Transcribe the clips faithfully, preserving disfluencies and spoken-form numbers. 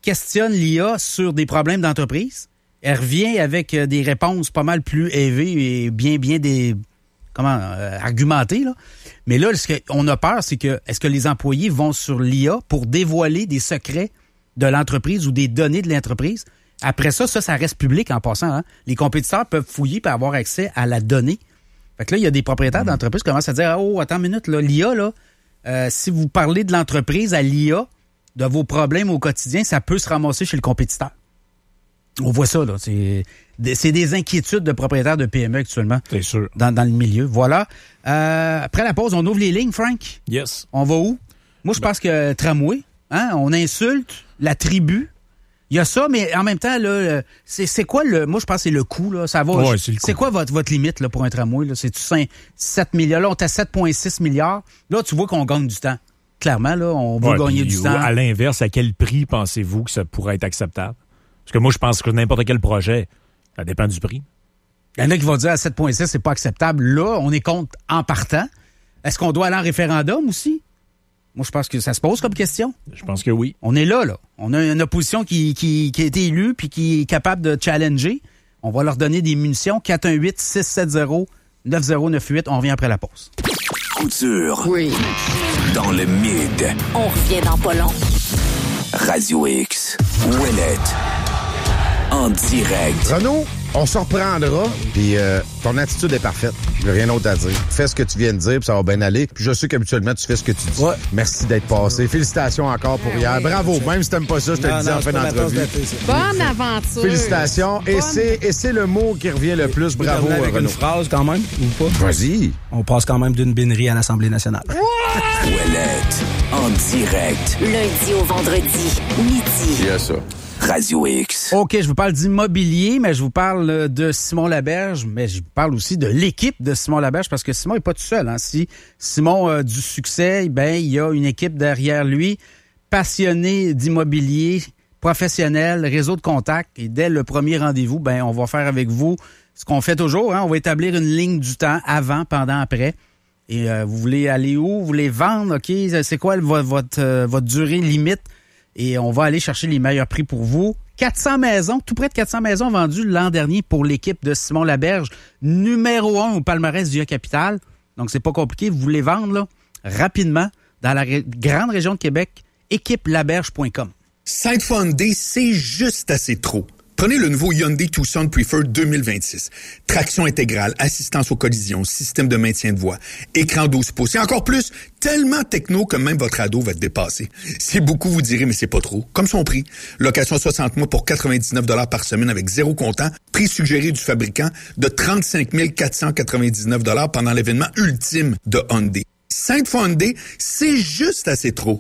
questionne l'I A sur des problèmes d'entreprise. Elle revient avec des réponses pas mal plus élevées et bien, bien des... comment euh, argumentées, là. Mais là, ce qu'on a peur, c'est que est-ce que les employés vont sur l'I A pour dévoiler des secrets de l'entreprise ou des données de l'entreprise? Après ça, ça, ça reste public en passant. Hein? Les compétiteurs peuvent fouiller et avoir accès à la donnée. Fait que là, il y a des propriétaires mmh. d'entreprises qui commencent à dire « Oh, attends une minute, là, l'I A, là, euh, si vous parlez de l'entreprise à l'I A, de vos problèmes au quotidien, ça peut se ramasser chez le compétiteur. » On voit ça, là. C'est, c'est des inquiétudes de propriétaires de P M E actuellement. C'est sûr. Dans, dans le milieu. Voilà. Euh, après la pause, on ouvre les lignes, Frank. Yes. On va où? Moi, je ben. pense que tramway, hein, on insulte la tribu. Il y a ça, mais en même temps, là, c'est, c'est quoi le. Moi, je pense que c'est le coût, là. Ça va. Ouais, je, c'est, c'est quoi votre, votre limite là, pour un tramway? Là? C'est-tu sept milliards? Là, on est à sept virgule six milliards. Là, tu vois qu'on gagne du temps. Clairement, là, on veut ouais, gagner puis, du temps. À l'inverse, à quel prix pensez-vous que ça pourrait être acceptable? Parce que moi, je pense que n'importe quel projet, ça dépend du prix. Il y en a qui vont dire à sept virgule six, c'est pas acceptable. Là, on est contre en partant. Est-ce qu'on doit aller en référendum aussi? Moi, je pense que ça se pose comme question. Je pense que oui. On est là, là. On a une opposition qui, qui, qui a été élue puis qui est capable de challenger. On va leur donner des munitions. quatre un huit, six sept zéro, neuf zéro neuf huit. On revient après la pause. Couture. Oui. Dans le mid. On revient dans pas long. Radio X. Ouellette. En direct. Renaud, on se reprendra, puis euh, ton attitude est parfaite. J'ai rien d'autre à dire. Fais ce que tu viens de dire, puis ça va bien aller. Puis je sais qu'habituellement, tu fais ce que tu dis. Ouais. Merci d'être passé. Félicitations encore pour ah, hier. Oui, Bravo. Même si t'aimes pas ça, je te le dis en fin d'entrevue. Bonne aventure. Félicitations. Bonne... Et, c'est, et c'est le mot qui revient le plus. Bravo, avec Renaud. Une phrase quand même, ou pas? Vas-y. On passe quand même d'une bénerie à l'Assemblée nationale. Ouais! Ouellette. En direct. Lundi au vendredi. Midi. Il y a ça. Radio X. OK, je vous parle d'immobilier, mais je vous parle de Simon Laberge, mais je vous parle aussi de l'équipe de Simon Laberge, parce que Simon n'est pas tout seul. Hein. Si Simon a du succès, ben il y a une équipe derrière lui, passionnée d'immobilier, professionnel, réseau de contacts, et dès le premier rendez-vous, ben on va faire avec vous ce qu'on fait toujours. Hein. On va établir une ligne du temps avant, pendant, après. Et euh, vous voulez aller où? Vous voulez vendre? OK, c'est quoi votre, votre, euh, votre durée limite? Et on va aller chercher les meilleurs prix pour vous. quatre cents maisons, tout près de quatre cents maisons vendues l'an dernier pour l'équipe de Simon Laberge, numéro un au palmarès du Capital. Donc, c'est pas compliqué. Vous voulez vendre, là, rapidement, dans la ré- grande région de Québec, équipe laberge point com. Sainte-Foy Hyundai, c'est juste assez trop. Prenez le nouveau Hyundai Tucson Preferred deux mille vingt-six. Traction intégrale, assistance aux collisions, système de maintien de voie, écran douze pouces et encore plus, tellement techno que même votre ado va te dépasser. C'est beaucoup, vous direz, mais c'est pas trop. Comme son prix. Location soixante mois pour quatre-vingt-dix-neuf dollars par semaine avec zéro comptant. Prix suggéré du fabricant de trente-cinq mille quatre cent quatre-vingt-dix-neuf dollars pendant l'événement ultime de Hyundai. Sainte-Foy Hyundai, c'est juste assez trop.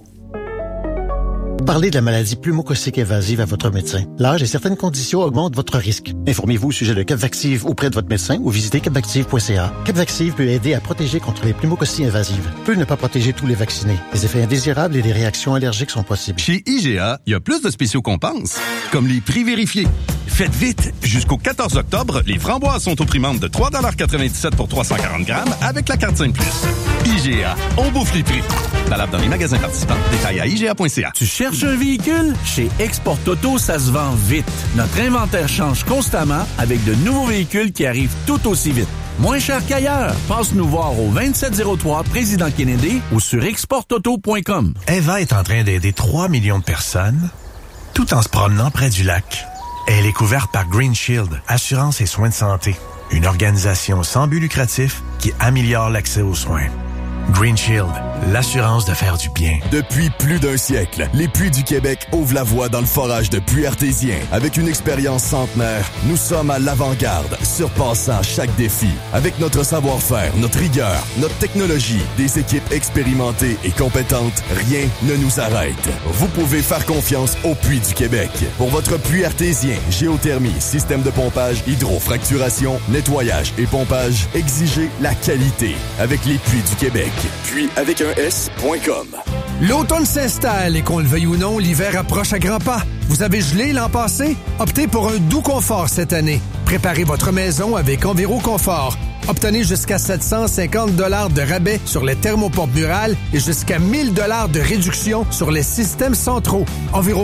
Parlez de la maladie pneumococcique évasive à votre médecin. L'âge et certaines conditions augmentent votre risque. Informez-vous au sujet de Capvaxive auprès de votre médecin ou visitez capvaxive point c a. Capvaxive peut aider à protéger contre les pneumococcies invasives. Peut ne pas protéger tous les vaccinés. Des effets indésirables et des réactions allergiques sont possibles. Chez I G A, il y a plus de spéciaux qu'on pense, comme les prix vérifiés. Faites vite! Jusqu'au quatorze octobre, les framboises sont au prix membre de trois quatre-vingt-dix-sept pour trois cent quarante grammes avec la carte cinq plus. I G A, on bouffe les prix. Valable dans les magasins participants. Détails à I G A point C A. Tu cherches un véhicule? Chez Export Auto, ça se vend vite. Notre inventaire change constamment avec de nouveaux véhicules qui arrivent tout aussi vite. Moins cher qu'ailleurs. Passe nous voir au vingt-sept zéro trois Président Kennedy ou sur export auto point com. Eva est en train d'aider trois millions de personnes tout en se promenant près du lac. Elle est couverte par Green Shield, assurance et soins de santé. Une organisation sans but lucratif qui améliore l'accès aux soins. Green Shield, l'assurance de faire du bien. Depuis plus d'un siècle, les Puits du Québec ouvrent la voie dans le forage de puits artésiens. Avec une expérience centenaire, nous sommes à l'avant-garde, surpassant chaque défi. Avec notre savoir-faire, notre rigueur, notre technologie, des équipes expérimentées et compétentes, rien ne nous arrête. Vous pouvez faire confiance aux Puits du Québec. Pour votre puits artésien, géothermie, système de pompage, hydrofracturation, nettoyage et pompage, exigez la qualité avec les Puits du Québec. Puis avec un S point com. L'automne s'installe et qu'on le veuille ou non, l'hiver approche à grands pas. Vous avez gelé l'an passé? Optez pour un doux confort cette année. Préparez votre maison avec Enviro Confort. Obtenez jusqu'à sept cent cinquante dollars de rabais sur les thermopompes murales et jusqu'à mille dollars de réduction sur les systèmes centraux. Enviro